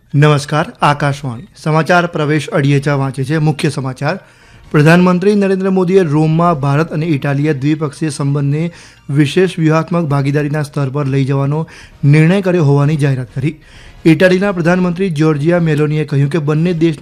નમસ્કાર આકાશવાણી સમાચાર પ્રવેશ અડિયેચા વાંચે છે. મુખ્ય સમાચાર. પ્રધાનમંત્રી નરેન્દ્ર મોદીએ રોમમાં ભારત અને ઇટાલીએ દ્વિપક્ષીય સંબંધને વિશેષ વ્યૂહાત્મક ભાગીદારીના સ્તર પર લઈ જવાનો નિર્ણય કર્યો હોવાની જાહેરાત કરી. ઇટાલીના પ્રધાનમંત્રી જ્યોર્જિયા મેલોનીએ કહ્યું કે બંને દેશના